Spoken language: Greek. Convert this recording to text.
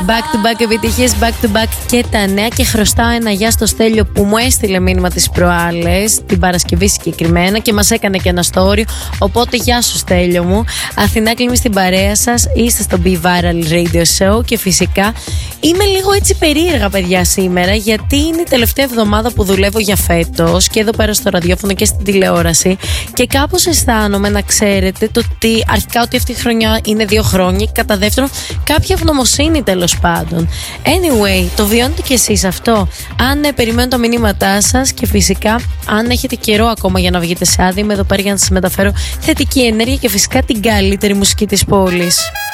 Back to back επιτυχίες, back to back και τα νέα. Και χρωστάω ένα γεια στο Στέλιο που μου έστειλε μήνυμα τις προάλλες, την Παρασκευή συγκεκριμένα, και μας έκανε και ένα story. Οπότε γεια σου Στέλιο μου. Αθηνά Κλίμη στην παρέα σας. Είστε στο Be Viral Radio Show. Και φυσικά είμαι λίγο έτσι περίεργα, παιδιά, σήμερα, γιατί είναι η τελευταία εβδομάδα που δουλεύω για φέτος και εδώ πέρα στο ραδιόφωνο και στην τηλεόραση. Και κάπως αισθάνομαι, να ξέρετε, το ότι αρχικά ότι αυτή η χρονιά είναι 2 χρόνια και κατά δεύτερον κάποια ευγνωμοσύνη, τέλος πάντων. Anyway, το βιώνετε κι εσείς αυτό? Αν περιμένω τα μηνύματά σας, και φυσικά αν έχετε καιρό ακόμα για να βγείτε σε άδεια, είμαι εδώ πέρα για να σας μεταφέρω θετική ενέργεια και φυσικά την καλύτερη μουσική της πόλης.